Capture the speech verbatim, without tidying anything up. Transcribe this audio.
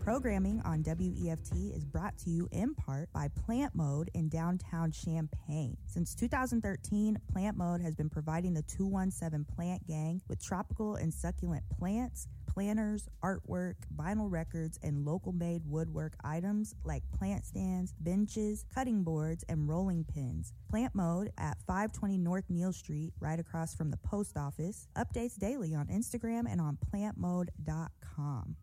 Programming on W E F T is brought to you in part by Plant Mode in downtown Champaign. Since two thousand thirteen, Plant Mode has been providing the two one seven Plant Gang with tropical and succulent plants, planters, artwork, vinyl records, and local-made woodwork items like plant stands, benches, cutting boards, and rolling pins. Plant Mode at five twenty North Neal Street, right across from the post office. Updates daily on Instagram and on plant mode dot com.